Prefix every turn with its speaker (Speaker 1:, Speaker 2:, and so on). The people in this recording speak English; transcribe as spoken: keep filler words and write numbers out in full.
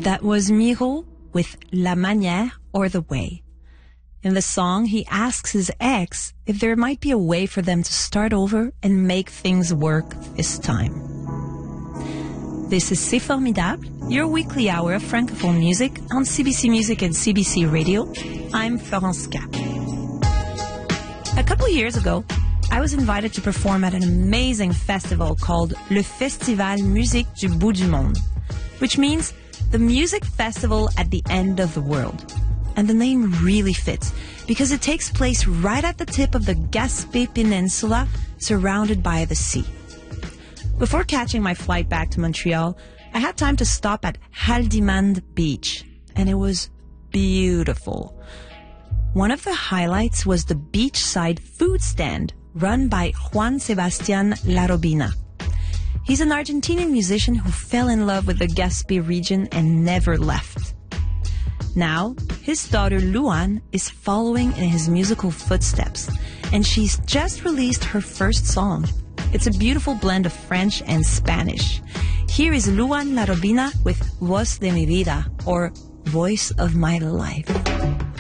Speaker 1: That was Miro with La Manière or The Way. In the song, he asks his ex if there might be a way for them to start over and make things work this time. This is C'est Formidable, your weekly hour of Francophone music on C B C Music and C B C Radio. I'm Florence Cap. A couple years ago, I was invited to perform at an amazing festival called Le Festival Musique du Bout du Monde, which means the music festival at the end of the world. And the name really fits because it takes place right at the tip of the Gaspé Peninsula, surrounded by the sea. Before catching my flight back to Montreal, I had time to stop at Haldimand Beach, and it was beautiful. One of the highlights was the beachside food stand run by Juan Sebastián Larobina. He's an Argentinian musician who fell in love with the Gaspé region and never left. Now, his daughter Luan is following in his musical footsteps, and she's just released her first song. It's a beautiful blend of French and Spanish. Here is Luan Larobina with Voz de mi vida, or Voice of My Life.